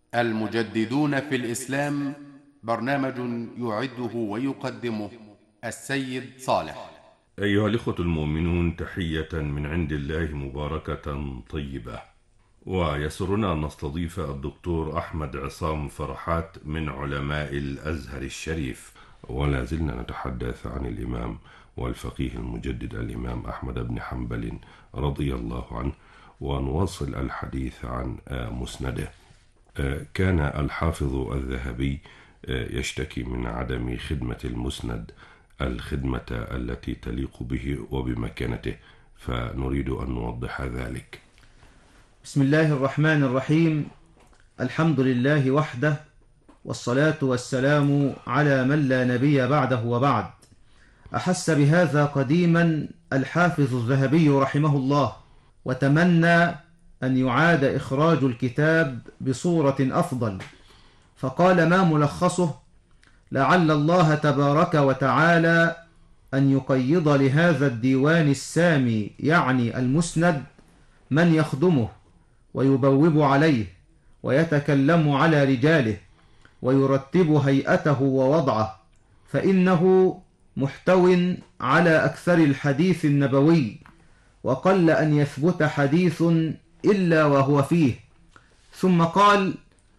المجددون في الإسلام، برنامج يعده ويقدمه السيد صالح. أيها الإخوة المؤمنون، تحية من عند الله مباركة طيبة. ويسرنا أن نستضيف الدكتور أحمد عصام فرحات من علماء الأزهر الشريف، ولا زلنا نتحدث عن الإمام والفقيه المجدد الإمام أحمد بن حنبل رضي الله عنه، ونواصل الحديث عن مسنده. كان الحافظ الذهبي يشتكي من عدم خدمة المسند الخدمة التي تليق به وبمكانته، فنريد أن نوضح ذلك. بسم الله الرحمن الرحيم. الحمد لله وحده، والصلاة والسلام على من لا نبي بعده وبعد. أحس بهذا قديما الحافظ الذهبي رحمه الله، وتمنى أن يعاد إخراج الكتاب بصورة أفضل، فقال: ما ملخصه؟ لعل الله تبارك وتعالى أن يقيض لهذا الديوان السامي، يعني المسند، من يخدمه ويبوب عليه ويتكلم على رجاله ويرتب هيئته ووضعه، فإنه محتو على أكثر الحديث النبوي، وقل أن يثبت حديث إلا وهو فيه. ثم قال: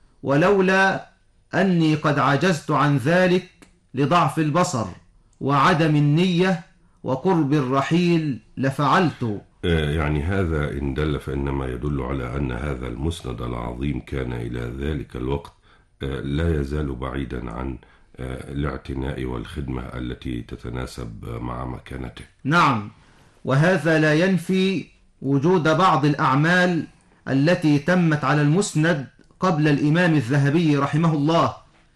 ولولا أني قد عجزت عن ذلك لضعف البصر وعدم النية وقرب الرحيل لفعلت. يعني هذا إن دل فإنما يدل على أن هذا المسند العظيم كان إلى ذلك الوقت لا يزال بعيدا عن الاعتناء والخدمة التي تتناسب مع مكانته. نعم، وهذا لا ينفي وجود بعض الأعمال التي تمت على المسند قبل الإمام الذهبي رحمه الله،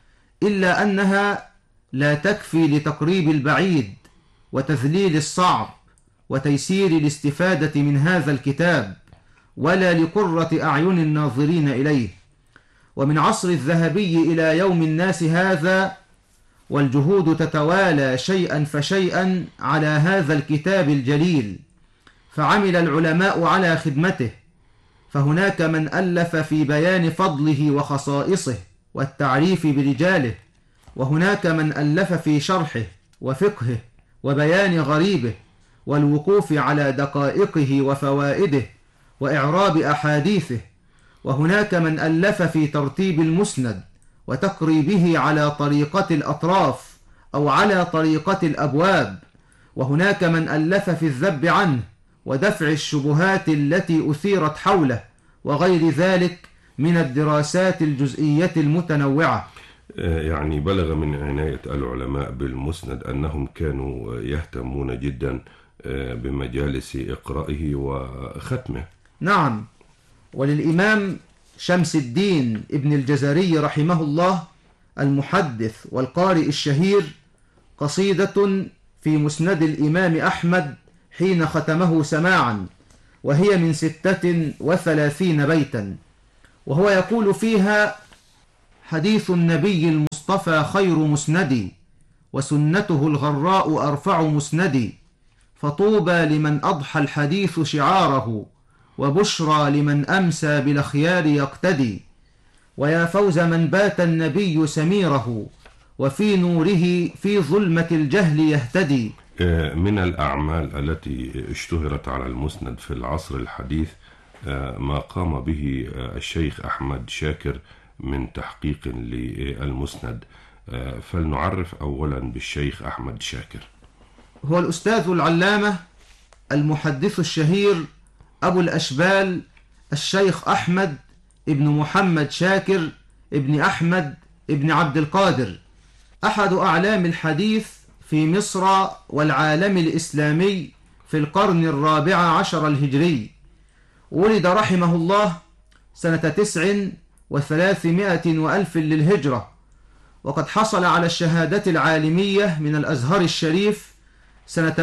إلا أنها لا تكفي لتقريب البعيد وتذليل الصعب وتيسير الاستفادة من هذا الكتاب، ولا لقرة أعين الناظرين إليه. ومن عصر الذهبي إلى يوم الناس هذا والجهود تتوالى شيئا فشيئا على هذا الكتاب الجليل، فعمل العلماء على خدمته، فهناك من ألف في بيان فضله وخصائصه والتعريف برجاله، وهناك من ألف في شرحه وفقهه وبيان غريبه والوقوف على دقائقه وفوائده وإعراب أحاديثه، وهناك من ألف في ترتيب المسند وتقريبه على طريقة الأطراف أو على طريقة الأبواب، وهناك من ألف في الذب عنه ودفع الشبهات التي أثيرت حوله، وغير ذلك من الدراسات الجزئية المتنوعة. يعني بلغ من عناية العلماء بالمسند أنهم كانوا يهتمون جدا بمجالس إقرائه وختمه. نعم، وللإمام شمس الدين ابن الجزري رحمه الله المحدث والقارئ الشهير قصيدة في مسند الإمام أحمد حين ختمه سماعا، وهي من 36 بيتا، وهو يقول فيها: حديث النبي المصطفى خير مسندي، وسنته الغراء أرفع مسندي، فطوبى لمن أضحى الحديث شعاره، وبشرى لمن أمسى بالأخيار يقتدي، ويا فوز من بات النبي سميره، وفي نوره في ظلمة الجهل يهتدي. من الأعمال التي اشتهرت على المسند في العصر الحديث ما قام به الشيخ أحمد شاكر من تحقيق للمسند، فلنعرف أولا بالشيخ أحمد شاكر. هو الأستاذ العلامة المحدث الشهير أبو الأشبال الشيخ أحمد ابن محمد شاكر ابن أحمد ابن عبد القادر، أحد أعلام الحديث في مصر والعالم الإسلامي في القرن 14 الهجري. ولد رحمه الله سنة 39 للهجرة، وقد حصل على الشهادة العالمية من الأزهر الشريف سنة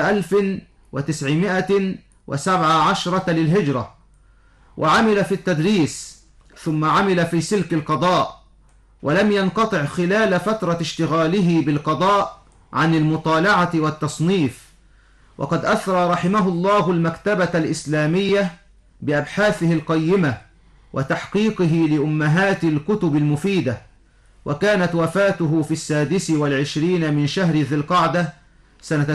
1917 للهجرة، وعمل في التدريس، ثم عمل في سلك القضاء، ولم ينقطع خلال فترة اشتغاله بالقضاء عن المطالعة والتصنيف، وقد أثرى رحمه الله المكتبة الإسلامية بأبحاثه القيمة وتحقيقه لأمهات الكتب المفيدة، وكانت وفاته في 26 من شهر ذي القعدة سنة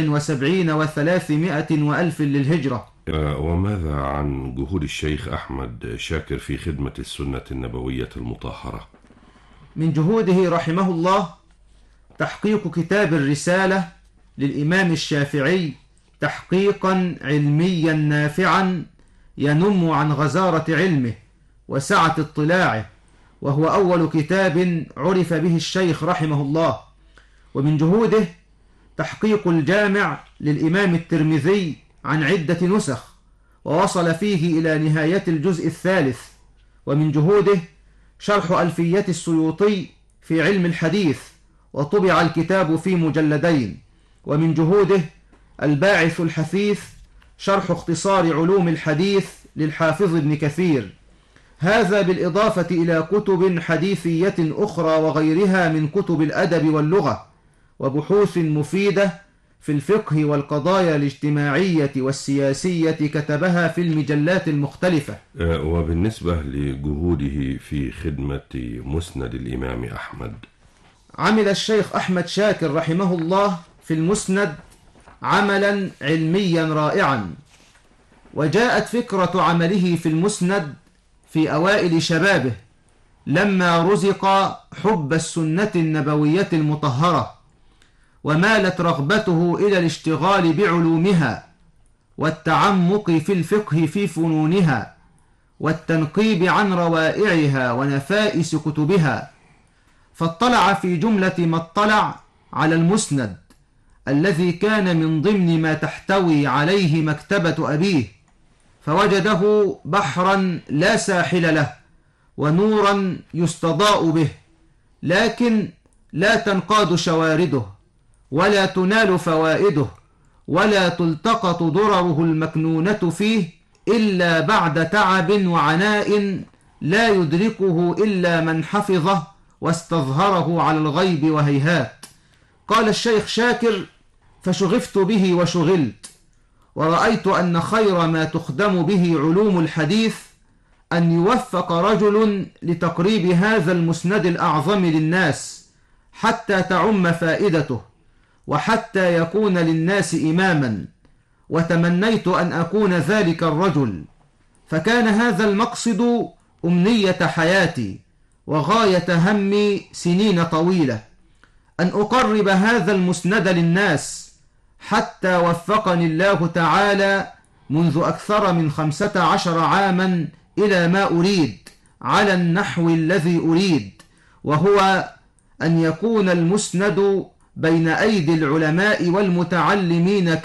77 و300 وألف للهجرة. وماذا عن جهود الشيخ أحمد شاكر في خدمة السنة النبوية المطهرة؟ من جهوده رحمه الله تحقيق كتاب الرسالة للإمام الشافعي تحقيقا علميا نافعا ينم عن غزارة علمه وسعة اطلاعه، وهو أول كتاب عرف به الشيخ رحمه الله. ومن جهوده تحقيق الجامع للإمام الترمذي عن عدة نسخ، ووصل فيه إلى نهاية الجزء الثالث. ومن جهوده شرح ألفية السيوطي في علم الحديث، وطبع الكتاب في مجلدين. ومن جهوده الباعث الحثيث شرح اختصار علوم الحديث للحافظ ابن كثير، هذا بالإضافة إلى كتب حديثية أخرى وغيرها من كتب الأدب واللغة، وبحوث مفيدة في الفقه والقضايا الاجتماعية والسياسية كتبها في المجلات المختلفة. وبالنسبة لجهوده في خدمة مسند الإمام أحمد، عمل الشيخ أحمد شاكر رحمه الله في المسند عملا علميا رائعا، وجاءت فكرة عمله في المسند في أوائل شبابه لما رزق حب السنة النبوية المطهرة، ومالت رغبته إلى الاشتغال بعلومها والتعمق في الفقه في فنونها والتنقيب عن روائعها ونفائس كتبها، فاطلع في جملة ما اطلع على المسند الذي كان من ضمن ما تحتوي عليه مكتبة أبيه، فوجده بحرا لا ساحل له ونورا يستضاء به، لكن لا تنقاد شوارده ولا تنال فوائده ولا تلتقط درره المكنونة فيه إلا بعد تعب وعناء لا يدركه إلا من حفظه واستظهره على الغيب وهيهات. قال الشيخ شاكر: فشغفت به وشغلت، ورأيت أن خير ما تخدم به علوم الحديث أن يوفق رجل لتقريب هذا المسند الأعظم للناس حتى تعم فائدته وحتى يكون للناس إماما، وتمنيت أن أكون ذلك الرجل، فكان هذا المقصد أمنية حياتي وغاية همي سنين طويلة، أن أقرب هذا المسند للناس، حتى وفقني الله تعالى منذ أكثر من 15 عاما إلى ما أريد على النحو الذي أريد، وهو أن يكون المسند بين أيدي العلماء والمتعلمين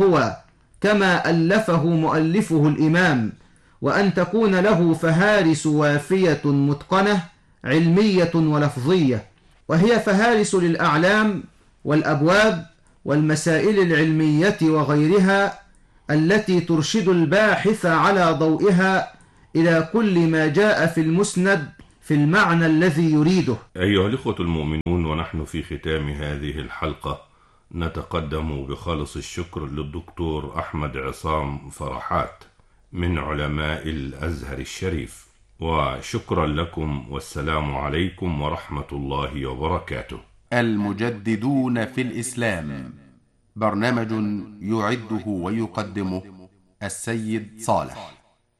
كما ألفه مؤلفه الإمام، وأن تكون له فهارس وافية متقنة علمية ولفظية، وهي فهارس للأعلام والأبواب والمسائل العلمية وغيرها التي ترشد الباحث على ضوئها إلى كل ما جاء في المسند في المعنى الذي يريده. أيها الإخوة المؤمنون، ونحن في ختام هذه الحلقة نتقدم بخالص الشكر للدكتور أحمد عصام فرحات من علماء الأزهر الشريف، وشكرا لكم، والسلام عليكم ورحمة الله وبركاته. المجددون في الإسلام، برنامج يعده ويقدمه السيد صالح.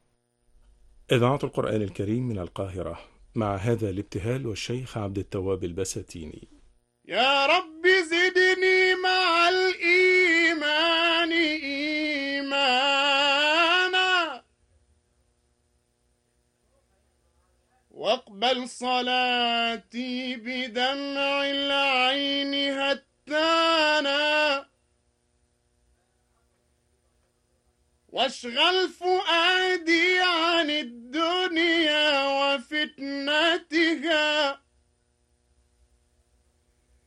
إذاعة القرآن الكريم من القاهرة، مع هذا الابتهال والشيخ عبد التواب البساتيني. يا رب زدني مع الإيمان إيمانا، واقبل صلاتي بدمع العين هتانا، واشغل فؤادي عن الدنيا وفتنتها،